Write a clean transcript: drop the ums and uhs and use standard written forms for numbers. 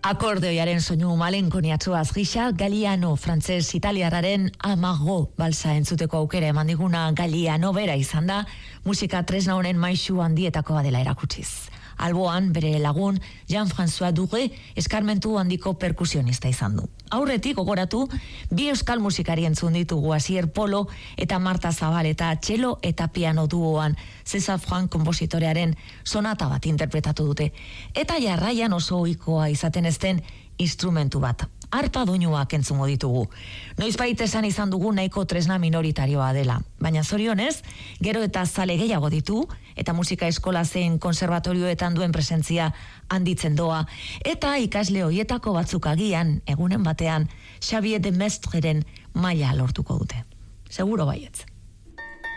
Akordeoiaren soinu malenkoniatsuaz gisa, Galliano frantses-italiarraren Amago balsa entzuteko aukera eman diguna Galliano bera izan da, musika tresna honen maisu handietakoa dela erakutsiz. Alboan, bere lagun, Jean-François Duré, eskarmentu handiko perkusionista izan du. Aurretik, gogoratu, bi euskal musikari entzun ditugu Asier Polo eta Marta Zabaleta txelo eta piano duoan César Franck konpositorearen sonata bat interpretatu dute. Eta jarraian oso ohikoa izaten ezten instrumentu bat. Arpa doinuak entzungo ditugu. Noizbait esan izan dugu nahiko tresna minoritarioa dela, baina zorionez, gero eta zale gehiago ditu, eta musika eskola zein konserbatorioetan duen presentzia handitzen doa, eta ikasle hoietako batzuk agian, egunen batean, Xavier de Mestreren maila lortuko dute. Seguro baietz.